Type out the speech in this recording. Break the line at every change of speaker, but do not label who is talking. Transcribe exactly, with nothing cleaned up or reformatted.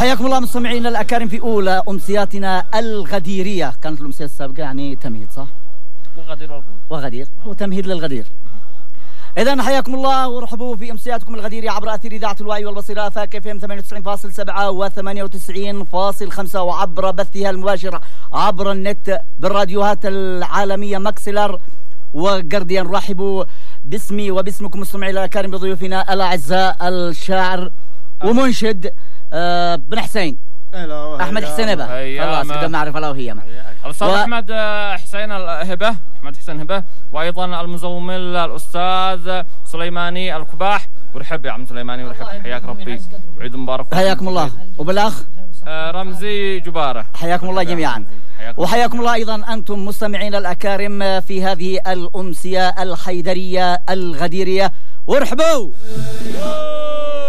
حياكم الله مستمعينا الأكارم في أولى أمسياتنا الغديرية. كانت الأمسية السابقة يعني تمهيد صح؟
وغدير والغول
وغدير وتمهيد للغدير. إذن حياكم الله ورحبوا في أمسياتكم الغديرية عبر أثير إذاعة الوعي والبصيرة فاك اف ام ثمانية وتسعين فاصلة سبعة و ثمانية وتسعين فاصلة خمسة وعبر بثها المباشر عبر النت بالراديوهات العالمية ماكسلر وجارديان. رحبوا باسمي وباسمكم مستمعينا الأكارم بضيوفنا الأعزاء الشاعر ومنشد آه بن حسين احمد حسين هبه. خلاص كده معرفه له هي
الاستاذ و... احمد حسين هبه احمد حسين هبه، وايضا المزومل الاستاذ سليماني الكباح. ورحب يا عم سليماني ورحب، حياك ربي وعيد مبارك.
حياكم الله. وبالاخ
آه رمزي جباره.
حياكم الله جميعا. حياكم وحياكم الله ايضا انتم مستمعين الاكارم في هذه الامسيه الحيدريه الغديريه. وارحبوا